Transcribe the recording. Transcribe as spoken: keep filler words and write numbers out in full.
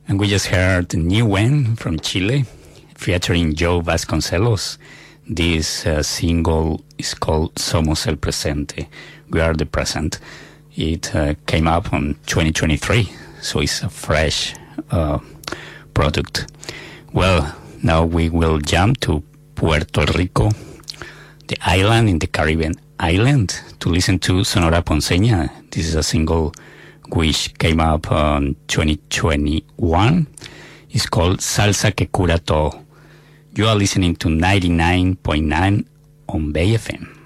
And we just heard New One from Chile, featuring Joe Vasconcelos. This uh, single is called Somos el Presente. We are the present. It uh, came up on twenty twenty-three, so it's a fresh uh, product. Well, now we will jump to Puerto Rico, the island in the Caribbean island, to listen to Sonora Ponceña. This is a single which came up on twenty twenty-one. It's called Salsa que Cura Todo. You are listening to ninety-nine point nine on Bay F M.